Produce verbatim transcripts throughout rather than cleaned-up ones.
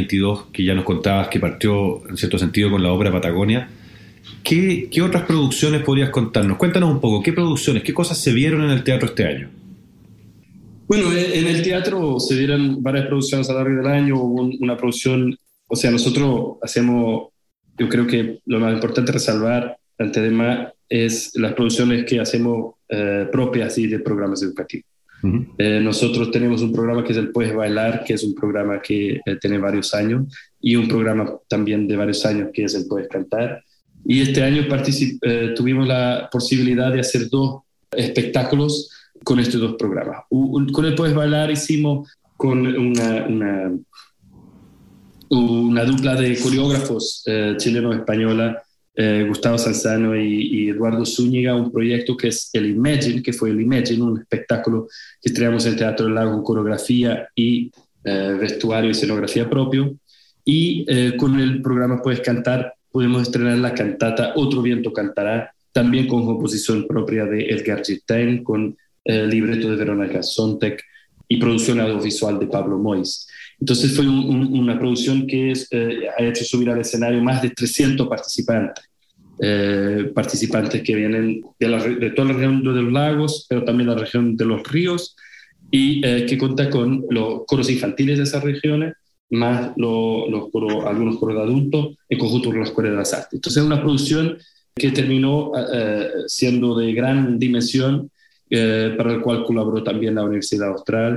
veintidós, que ya nos contabas que partió en cierto sentido con la ópera Patagonia. ¿Qué, qué otras producciones podrías contarnos? Cuéntanos un poco, ¿qué producciones, qué cosas se vieron en el teatro este año? Bueno, en el teatro se dieron varias producciones a lo largo del año. Hubo una producción, o sea, nosotros hacemos, yo creo que lo más importante resalvar ante demás es las producciones que hacemos eh, propias y de programas educativos. Uh-huh. Eh, nosotros tenemos un programa que es el Puedes Bailar, que es un programa que eh, tiene varios años, y un programa también de varios años que es el Puedes Cantar. Y este año particip- eh, tuvimos la posibilidad de hacer dos espectáculos con estos dos programas. Un, con el Puedes Bailar hicimos con una, una, una dupla de coreógrafos eh, chileno-española, eh, Gustavo Sanzano y, y Eduardo Zúñiga, un proyecto que es el Imagine, que fue el Imagine, un espectáculo que estrenamos en el Teatro del Lago con coreografía y eh, vestuario y escenografía propio. Y eh, con el programa Puedes Cantar pudimos estrenar la cantata Otro Viento Cantará, también con composición propia de Edgar Gittain, con eh, libreto de Verónica Sontek y producción audiovisual de Pablo Mois. Entonces fue un, un, una producción que es, eh, ha hecho subir al escenario más de trescientos participantes, eh, participantes que vienen de, la, de toda la región de los lagos, pero también la región de los ríos, y eh, que cuenta con los coros infantiles de esas regiones, más lo, los coro, algunos coros de adultos, en conjunto con la Escuela de las Artes. Entonces es una producción que terminó eh, siendo de gran dimensión, eh, para el cual colaboró también la Universidad Austral,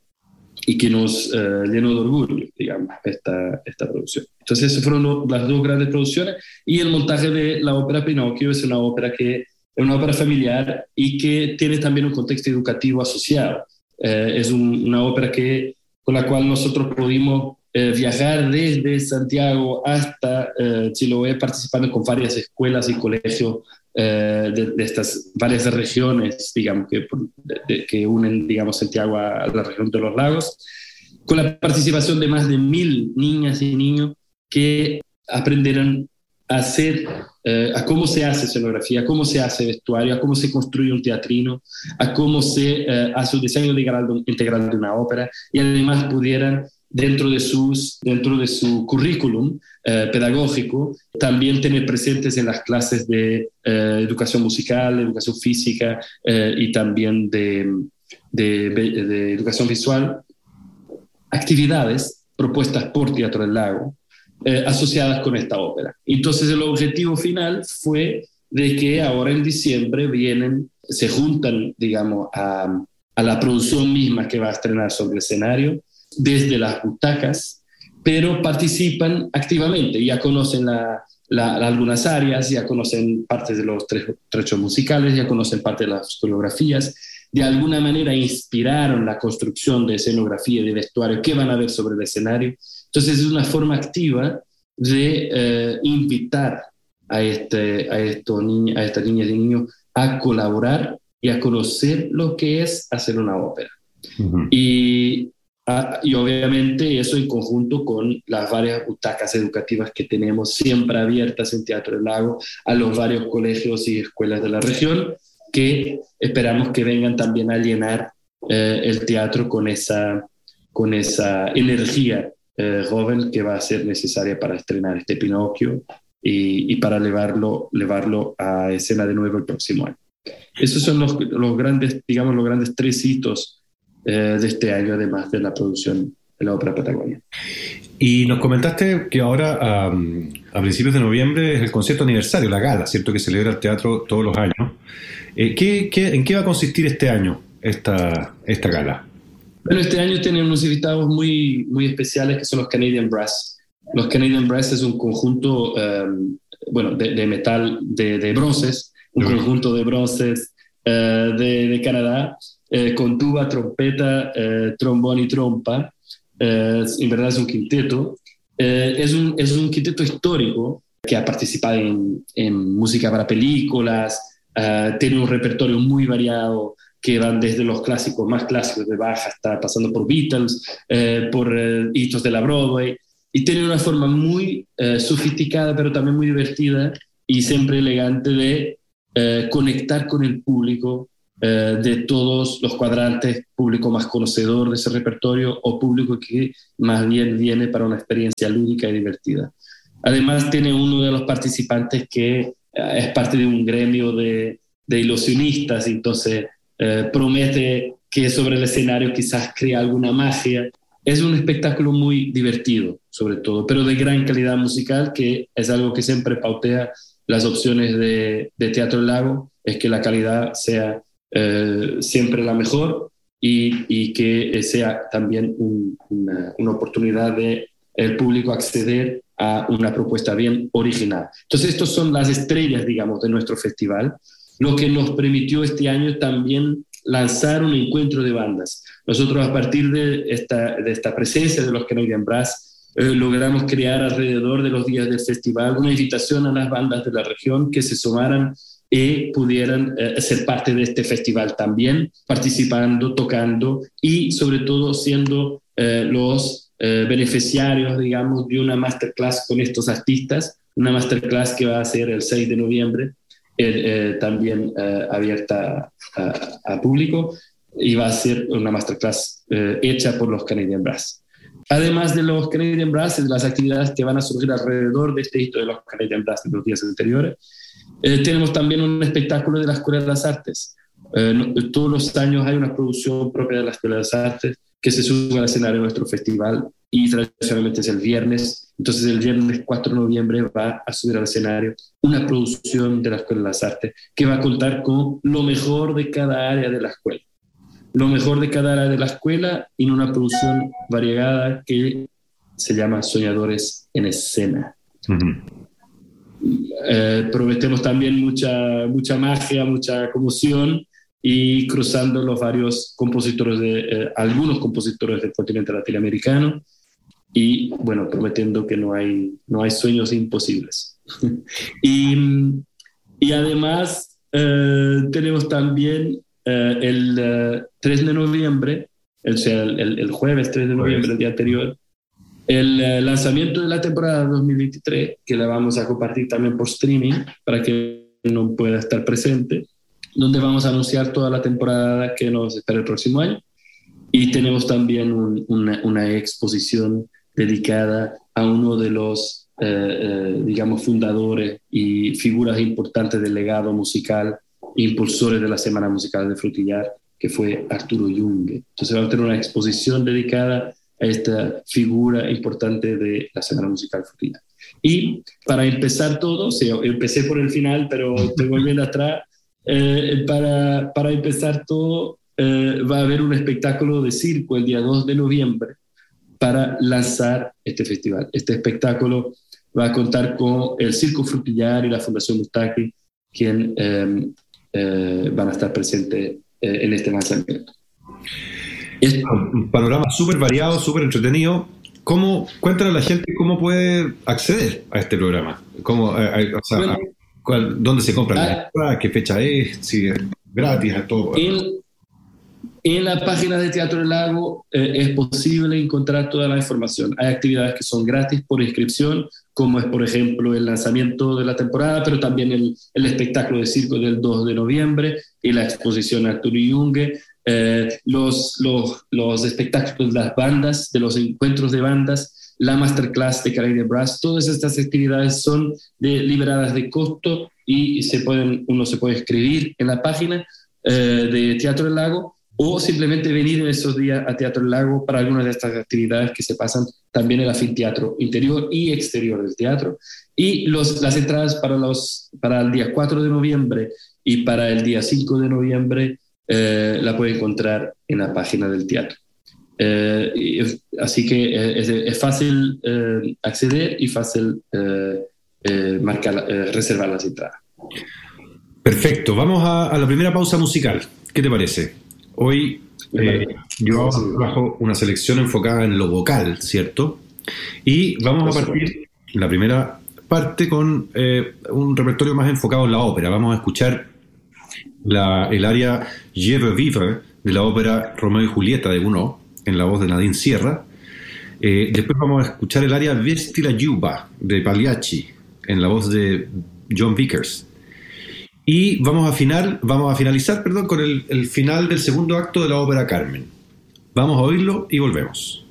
y que nos eh, llenó de orgullo, digamos, esta, esta producción. Entonces esas fueron lo, las dos grandes producciones, y el montaje de la ópera Pinocchio es una ópera que es una ópera familiar y que tiene también un contexto educativo asociado. Eh, es un, una ópera que, con la cual nosotros pudimos eh, viajar desde Santiago hasta eh, Chiloé, participando con varias escuelas y colegios eh, de, de estas varias regiones, digamos, que, de, de, que unen, digamos, Santiago a, a la región de los lagos, con la participación de más de mil niñas y niños que aprendieron a hacer, eh, a cómo se hace escenografía, a cómo se hace vestuario, a cómo se construye un teatrino, a cómo se eh, hace un diseño integral de una ópera, y además pudieran, dentro de, sus, dentro de su currículum eh, pedagógico, también tener presentes en las clases de eh, educación musical, educación física eh, y también de, de, de educación visual, actividades propuestas por Teatro del Lago, Eh, asociadas con esta ópera. Entonces el objetivo final fue de que ahora en diciembre vienen, se juntan, digamos, a, a la producción misma que va a estrenar sobre el escenario, desde las butacas, pero participan activamente, ya conocen la, la, algunas áreas, ya conocen partes de los tre- trechos musicales, ya conocen parte de las coreografías, de alguna manera inspiraron la construcción de escenografía y de vestuario que van a ver sobre el escenario. Entonces es una forma activa de eh, invitar a, este, a, estos niños, a estas niñas y niños a colaborar y a conocer lo que es hacer una ópera. Uh-huh. Y, a, y obviamente eso en conjunto con las varias butacas educativas que tenemos siempre abiertas en Teatro del Lago a los varios colegios y escuelas de la región, que esperamos que vengan también a llenar eh, el teatro con esa, con esa energía eh, joven que va a ser necesaria para estrenar este Pinocchio y, y para llevarlo, llevarlo a escena de nuevo el próximo año. Esos son los, los grandes, digamos, los grandes tres hitos eh, de este año, además de la producción de la ópera Patagonia. Y nos comentaste que ahora, um, a principios de noviembre, es el concierto aniversario, la gala, ¿cierto?, que celebra el teatro todos los años. Eh, ¿qué, qué, ¿En qué va a consistir este año esta, esta gala? Bueno, este año tenemos unos invitados muy, muy especiales que son los Canadian Brass. Los Canadian Brass es un conjunto um, bueno, de, de metal, de, de bronces, un uh-huh. conjunto de bronces uh, de, de Canadá, uh, con tuba, trompeta, uh, trombón y trompa. Uh, en verdad es un quinteto. Uh, es, un, es un quinteto histórico que ha participado en, en música para películas. Uh, tiene un repertorio muy variado que van desde los clásicos más clásicos de Bach hasta pasando por Beatles, uh, por uh, hitos de la Broadway, y tiene una forma muy uh, sofisticada pero también muy divertida y siempre elegante de uh, conectar con el público eh, de todos los cuadrantes, público más conocedor de ese repertorio o público que más bien viene para una experiencia lúdica y divertida. Además tiene uno de los participantes que eh, es parte de un gremio de, de ilusionistas, entonces eh, promete que sobre el escenario quizás crea alguna magia. Es un espectáculo muy divertido, sobre todo, pero de gran calidad musical, que es algo que siempre pautea las opciones de, de Teatro del Lago, es que la calidad sea eh, siempre la mejor y, y que sea también un, una, una oportunidad de el público acceder a una propuesta bien original. Entonces, estas son las estrellas, digamos, de nuestro festival, lo que nos permitió este año también lanzar un encuentro de bandas. Nosotros, a partir de esta, de esta presencia de los Canadian Brass, eh, logramos crear alrededor de los días del festival una invitación a las bandas de la región que se sumaran y pudieran eh, ser parte de este festival también, participando, tocando y sobre todo siendo eh, los eh, beneficiarios, digamos, de una masterclass con estos artistas, una masterclass que va a ser el seis de noviembre, eh, eh, también eh, abierta a, a público, y va a ser una masterclass eh, hecha por los Canadian Brass. Además de los Canadian Brass y de las actividades que van a surgir alrededor de este hito de los Canadian Brass de los días anteriores, eh, tenemos también un espectáculo de la Escuela de las Artes. Eh, no, todos los años hay una producción propia de la Escuela de las Artes que se sube al escenario de nuestro festival, y tradicionalmente es el viernes. Entonces el viernes cuatro de noviembre va a subir al escenario una producción de la Escuela de las Artes que va a contar con lo mejor de cada área de la escuela. Lo mejor de cada área de la escuela en una producción variegada que se llama Soñadores en Escena. Uh-huh. Eh, prometemos también mucha, mucha magia, mucha conmoción, y cruzando los varios compositores, de, eh, algunos compositores del continente latinoamericano, y bueno, prometiendo que no hay, no hay sueños imposibles. y, y además eh, tenemos también eh, el eh, tres de noviembre, o sea, el, el, el jueves tres de noviembre, el día anterior, el eh, lanzamiento de la temporada dos mil veintitrés, que la vamos a compartir también por streaming para que no pueda estar presente, donde vamos a anunciar toda la temporada que nos espera el próximo año. Y tenemos también un, una, una exposición dedicada a uno de los, eh, eh, digamos, fundadores y figuras importantes del legado musical, impulsores de la Semana Musical de Frutillar, que fue Arturo Yungue. Entonces vamos a tener una exposición dedicada a esta figura importante de la Semana Musical de Frutillar. Y para empezar todo, o sea, empecé por el final, pero estoy volviendo atrás, eh, para, para empezar todo, eh, va a haber un espectáculo de circo el día dos de noviembre para lanzar este festival. Este espectáculo va a contar con el Circo Frutillar y la Fundación Mustaki, quien eh, eh, van a estar presentes eh, en este lanzamiento. Es un panorama súper variado, súper entretenido. ¿Cómo, cuéntale a la gente cómo puede acceder a este programa? ¿Cómo, eh, o sea, bueno, cuál, ¿dónde se compra la entrada? ¿Qué fecha es? Si es gratis, a todo. En, en la página de Teatro del Lago eh, es posible encontrar toda la información. Hay actividades que son gratis por inscripción, como es, por ejemplo, el lanzamiento de la temporada, pero también el, el espectáculo de circo del dos de noviembre y la exposición Arturo Yungue. Eh, los, los, los espectáculos de las bandas, de los encuentros de bandas, la masterclass de Canadian Brass, todas estas actividades son de, liberadas de costo y se pueden, uno se puede inscribir en la página eh, de Teatro del Lago, o simplemente venir en esos días a Teatro del Lago para algunas de estas actividades que se pasan también en el anfiteatro interior y exterior del teatro. Y los, las entradas para, los, para el día cuatro de noviembre y para el día cinco de noviembre Eh, la puede encontrar en la página del teatro. Eh, y, así que eh, es, es fácil eh, acceder y fácil eh, eh, marcar, eh, reservar las entradas. Perfecto, vamos a, a la primera pausa musical. ¿Qué te parece? Hoy eh, yo trabajo una selección enfocada en lo vocal, ¿cierto? Y vamos a partir la primera parte con eh, un repertorio más enfocado en la ópera. Vamos a escuchar La, el área Je veux vivre de la ópera Romeo y Julieta de Gounod en la voz de Nadine Sierra. Eh, después vamos a escuchar el área Vesti la Giuba de Pagliacci en la voz de John Vickers. Y vamos a, final, vamos a finalizar perdón, con el, el final del segundo acto de la ópera Carmen. Vamos a oírlo y volvemos.